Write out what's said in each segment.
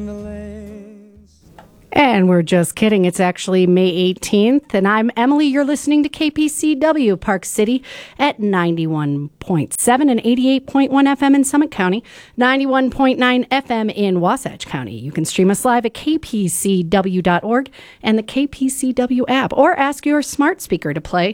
And we're just kidding. It's actually May 18th, and I'm Emily. You're listening to KPCW Park City at 91.7 and 88.1 FM in Summit County, 91.9 FM in Wasatch County. You can stream us live at kpcw.org and the KPCW app, or ask your smart speaker to play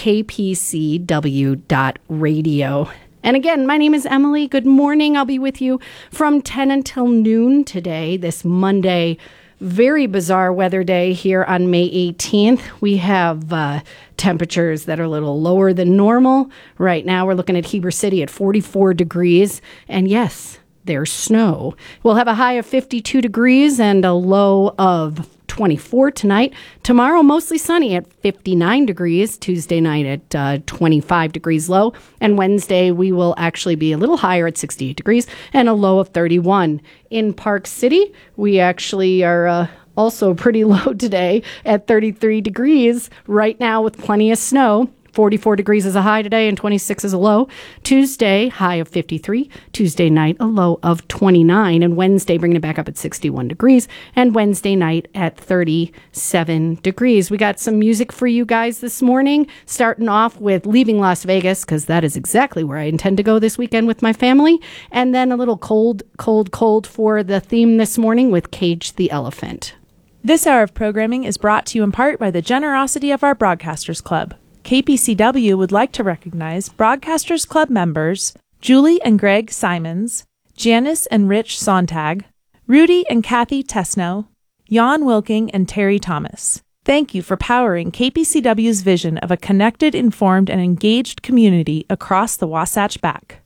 kpcw.radio. And again, my name is Emily. Good morning. I'll be with you from 10 until noon today, this Monday. Very bizarre weather day here on May 18th. We have temperatures that are a little lower than normal. Right now, we're looking at Heber City at 44 degrees. And yes, there's snow. We'll have a high of 52 degrees and a low of 24 tonight. Tomorrow, mostly sunny at 59 degrees. Tuesday night at 25 degrees low. And Wednesday, we will actually be a little higher at 68 degrees and a low of 31. In Park City, we actually are also pretty low today at 33 degrees right now with plenty of snow. 44 degrees is a high today and 26 is a low. Tuesday, high of 53. Tuesday night, a low of 29. And Wednesday, bringing it back up at 61 degrees. And Wednesday night at 37 degrees. We got some music for you guys this morning, starting off with Leaving Las Vegas, because that is exactly where I intend to go this weekend with my family. And then a little cold for the theme this morning with Cage the Elephant. This hour of programming is brought to you in part by the generosity of our Broadcasters Club. KPCW would like to recognize Broadcasters Club members Julie and Greg Simons, Janice and Rich Sontag, Rudy and Kathy Tesno, Jan Wilking and Terry Thomas. Thank you for powering KPCW's vision of a connected, informed, and engaged community across the Wasatch Back.